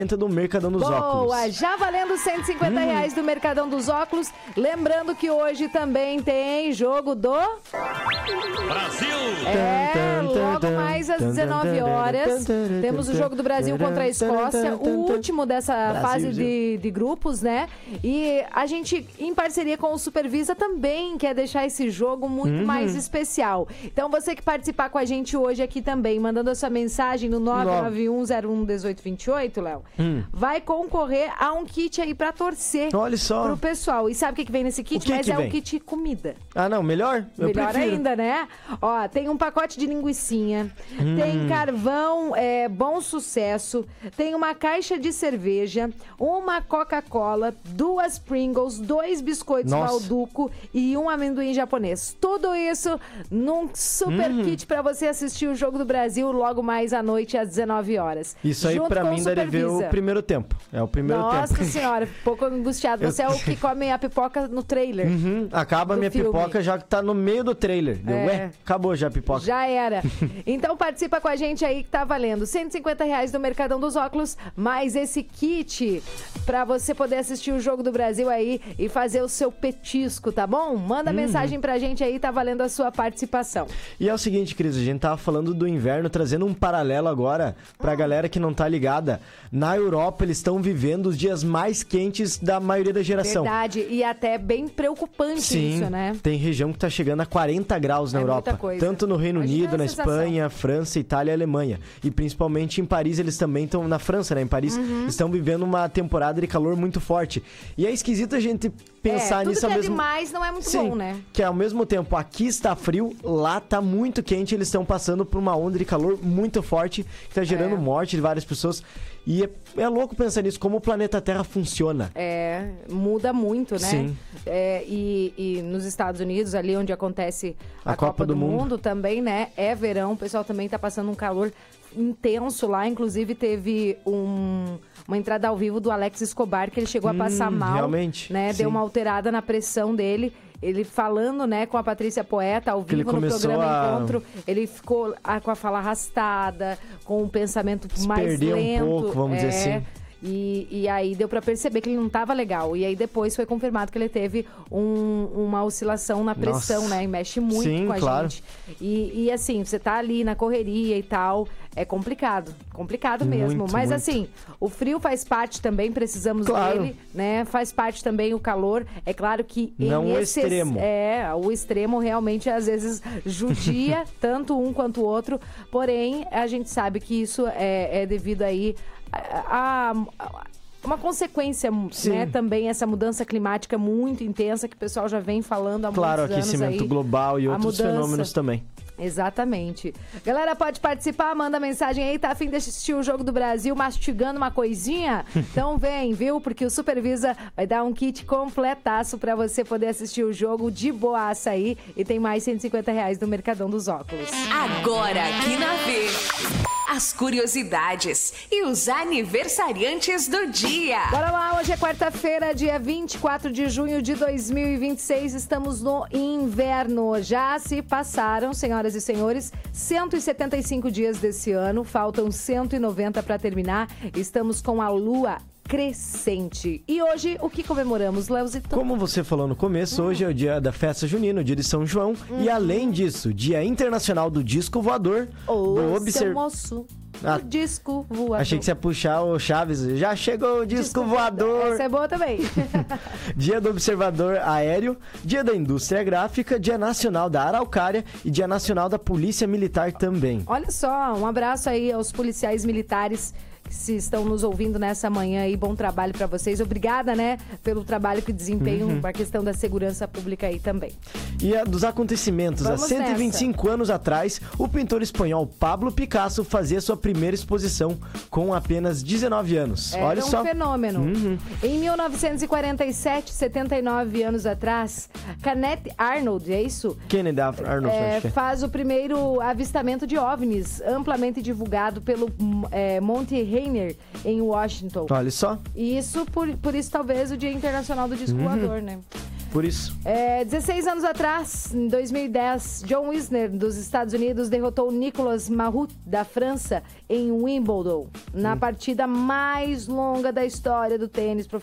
do Mercadão dos Óculos. Boa, já valendo R$150 do Mercadão dos Óculos. Lembrando que hoje também tem jogo do... Brasil! Logo mais às 19 horas. Temos o jogo do Brasil contra a Escócia, o último dessa fase de grupos, né? E a gente, em parceria com o Supervisa, também quer deixar esse jogo muito mais especial. Então, você que participar com a gente hoje aqui também, mandando a sua mensagem no 991011828, Léo, vai concorrer a um kit aí pra torcer. Olha só. Pro pessoal. E sabe o que vem nesse kit? Mas é um kit comida. Ah, não, melhor? Melhor ainda, né? Ó, tem um pacote de linguicinha, tem carvão Bom Sucesso, tem uma caixa de cerveja, uma Coca-Cola, 2 Pringles, 2 biscoitos Balduco e um amendoim japonês. Tudo isso num super kit pra você assistir o Jogo do Brasil logo mais à noite às 19 horas. Isso aí pra mim daria ver o primeiro tempo. É o primeiro tempo. Nossa senhora, pouco angustiado. Você é o que come a pipoca no trailer. Acaba a minha pipoca já que tá no meio do trailer. Ué, acabou já a pipoca. Já era. Então participa com a gente aí que tá valendo R$150 do Mercadão dos Óculos, mais esse kit pra você poder assistir o Jogo do Brasil aí e fazer o seu petisco, tá bom? Manda mensagem pra gente aí, tá valendo a sua participação. E é o seguinte, Cris, a gente tava falando do inverno, trazendo um paralelo agora pra galera que não tá ligada. Na Europa, eles estão vivendo os dias mais quentes da maioria da geração. Verdade, e até bem preocupante isso, né? Tem região que tá chegando a 40 graus na Europa. Tanto no Reino Unido, na Espanha, França, Itália e Alemanha. E principalmente em Paris, eles também estão... Na França, né? Em Paris, estão vivendo uma temporada de calor muito forte. E é esquisito a gente pensar nisso ao mesmo... Tudo que é demais não é muito bom, né? Que ao mesmo tempo, aqui está frio, lá tá muito quente, eles estão passando por uma onda de calor muito forte, que tá gerando morte de várias pessoas. E é louco pensar nisso, como o planeta Terra funciona. Muda muito, né? Sim. E nos Estados Unidos, ali onde acontece a Copa do Mundo também, né? É verão, o pessoal também tá passando um calor intenso lá. Inclusive, teve uma entrada ao vivo do Alex Escobar, que ele chegou a passar mal. Realmente. Né? Deu uma alterada na pressão dele. Ele falando, né, com a Patrícia Poeta, ao vivo no programa Encontro, ele ficou com a fala arrastada, com um pensamento mais lento. Perdeu um pouco, vamos dizer assim. E aí deu pra perceber que ele não tava legal. E aí depois foi confirmado que ele teve uma oscilação na pressão, né? E mexe muito com a gente. E assim, você tá ali na correria e tal, é complicado. Complicado mesmo. Mas assim, o frio faz parte também, precisamos dele, né? Faz parte também o calor. É claro que não o extremo. O extremo realmente às vezes judia tanto um quanto o outro. Porém, a gente sabe que isso é devido aí uma consequência, né, também essa mudança climática muito intensa que o pessoal já vem falando há muitos anos aí. Claro, aquecimento global e outros fenômenos também. Exatamente. Galera, pode participar, manda mensagem aí, tá a fim de assistir o Jogo do Brasil mastigando uma coisinha? Então vem, viu? Porque o Supervisa vai dar um kit completaço pra você poder assistir o jogo de boaça aí. E tem mais R$150 do Mercadão dos Óculos. Agora aqui na V, as curiosidades e os aniversariantes do dia. Bora lá, hoje é quarta-feira, dia 24 de junho de 2026. Estamos no inverno. Já se passaram, senhoras e senhores, 175 dias desse ano. Faltam 190 para terminar. Estamos com a lua crescente. E hoje, o que comemoramos, Leozito? Como você falou no começo, hoje é o dia da festa junina, o dia de São João. E além disso, Dia Internacional do Disco Voador. Seu moço. O disco voador. Achei que você ia puxar o Chaves. Já chegou o disco voador. Essa é boa também. Dia do Observador Aéreo, Dia da Indústria Gráfica, Dia Nacional da Araucária e Dia Nacional da Polícia Militar também. Olha só, um abraço aí aos policiais militares que se estão nos ouvindo nessa manhã aí, bom trabalho pra vocês. Obrigada, né, pelo trabalho que desempenham para a questão da segurança pública aí também. E dos acontecimentos, há 125 anos atrás, o pintor espanhol Pablo Picasso fazia sua primeira exposição com apenas 19 anos. Olha só. Um fenômeno. Em 1947, 79 anos atrás, Kenneth Arnold, é isso? Kenneth Arnold, faz o primeiro avistamento de OVNIs, amplamente divulgado pelo Monte Rainier, em Washington. Olha só. E isso, por isso, talvez, o Dia Internacional do Disco Voador, né? por isso. 16 anos atrás, em 2010, John Isner, dos Estados Unidos, derrotou Nicolas Mahut, da França, em Wimbledon, na partida mais longa da história do tênis profissional.